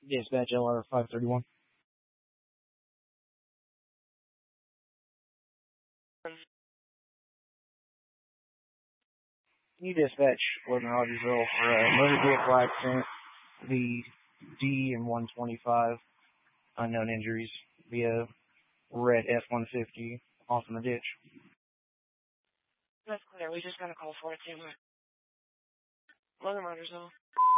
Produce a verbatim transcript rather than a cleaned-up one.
Dispatch L R five thirty-one. You dispatch Logan Rogersville for a motor vehicle accident, the D and one twenty-five, unknown injuries via red F one fifty off in the ditch. That's clear. We just got a call for it, too. Logan Rogersville.